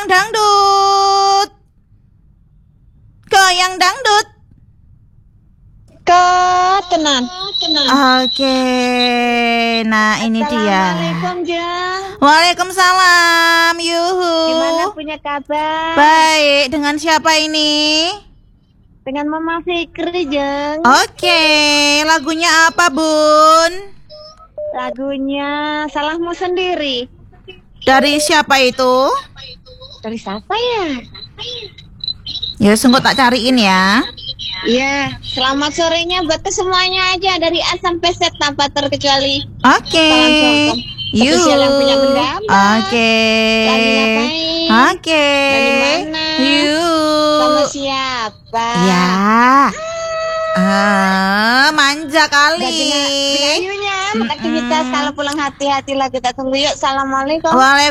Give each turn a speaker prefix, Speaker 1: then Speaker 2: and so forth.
Speaker 1: dangdut. Goyang dangdut.
Speaker 2: Tenan.
Speaker 1: Oke. Nah, ini dia.
Speaker 2: Assalamualaikum, Jeng.
Speaker 1: Waalaikumsalam. Yuhu.
Speaker 2: Gimana punya kabar?
Speaker 1: Baik, dengan siapa ini?
Speaker 2: Dengan Mama Fikri, Jeng.
Speaker 1: Oke, lagunya apa, Bun?
Speaker 2: Lagunya Salahmu Sendiri.
Speaker 1: Dari siapa itu?
Speaker 2: Dari siapa ya?
Speaker 1: Ya, sungguh tak cariin ya.
Speaker 2: Iya, selamat sorenya buat semuanya aja dari A sampai Z tanpa terkecuali.
Speaker 1: Oke.
Speaker 2: Salam sorghum. Spesial yang punya benda.
Speaker 1: Oke.
Speaker 2: Lagi ngapain?
Speaker 1: Oke.
Speaker 2: Dari mana? Sama siapa?
Speaker 1: Ya. Manja kali.
Speaker 2: Gak ayunya, beraktivitas. Kalau pulang hati-hati lah, kita tunggu yuk. Assalamualaikum.
Speaker 1: Waalaikumsalam.